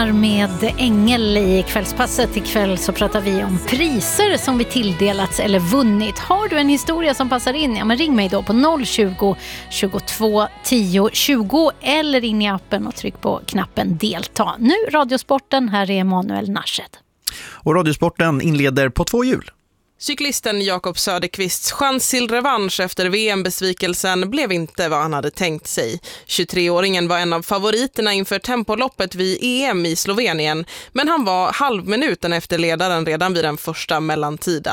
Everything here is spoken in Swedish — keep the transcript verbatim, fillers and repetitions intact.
Med Engel i kvällspasset. Ikväll så pratar vi om priser som vi tilldelats eller vunnit. Har du en historia som passar in? Ja, men ring mig då på noll tjugo, tjugotvå, tio, tjugo eller in i appen och tryck på knappen delta. Nu Radiosporten, här är Emanuel Narshed. Och Radiosporten inleder på två hjul. Cyklisten Jakob Söderqvists chans till revansch efter V M-besvikelsen blev inte vad han hade tänkt sig. tjugotreåringen var en av favoriterna inför tempoloppet vid E M i Slovenien, men han var halvminuten efter ledaren redan vid den första mellantiden.